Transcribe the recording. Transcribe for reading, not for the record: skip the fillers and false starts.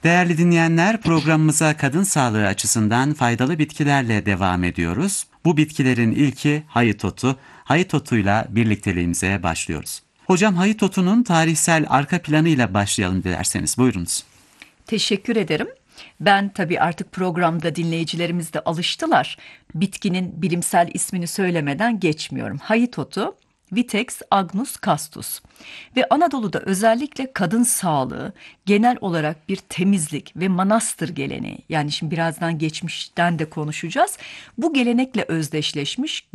Değerli dinleyenler, programımıza kadın sağlığı açısından faydalı bitkilerle devam ediyoruz. Bu bitkilerin ilki hayıt otu. Hayıt otuyla birlikteliğimize başlıyoruz. Hocam, hayıt otunun tarihsel arka planıyla başlayalım dilerseniz. Buyurunuz. Teşekkür ederim. Ben tabii artık programda dinleyicilerimiz de alıştılar. Bitkinin bilimsel ismini söylemeden geçmiyorum. Hayıt otu, Vitex agnus castus. Ve Anadolu'da özellikle kadın sağlığı, genel olarak bir temizlik ve manastır geleneği. Yani şimdi birazdan geçmişten de konuşacağız. Bu gelenekle özdeşleşmiş